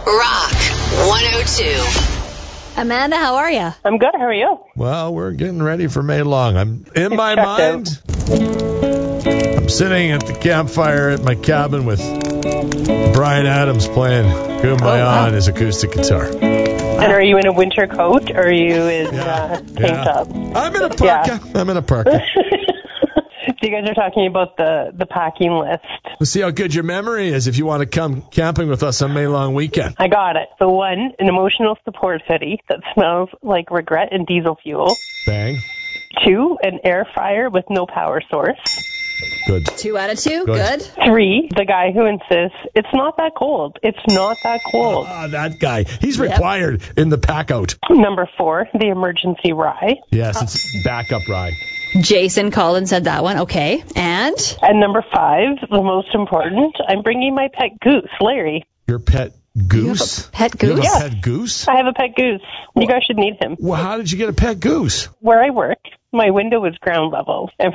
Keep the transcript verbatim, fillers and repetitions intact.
Rock one oh two. Amanda, how are you? I'm good. How are you? Well, we're getting ready for May Long. I'm in my mind. I'm sitting at the campfire at my cabin with Bryan Adams playing Kumbaya Oh, wow. on his acoustic guitar. And are you in a winter coat or are you in Yeah, uh, tank yeah. top? I'm in a parka. Yeah. I'm in a parka. So you guys are talking about the, the packing list. Let's see how good your memory is if you want to come camping with us on May Long weekend. I got it. So one, an emotional support hoodie that smells like regret and diesel fuel. Bang. Two, an air fryer with no power source. Good. Two out of two. Good. Good. Three, the guy who insists it's not that cold. It's not that cold. Ah, that guy. He's Yep. required in the pack out. Number four, the emergency rye. Yes, it's backup ride. Jason called and said that one. Okay. And? And number five, the most important, I'm bringing my pet goose, Larry. Your pet goose? Pet You have goose? a Yeah. pet goose? I have a pet goose. You guys should meet him. Well, how did you get a pet goose? Where I work, my window is ground level. And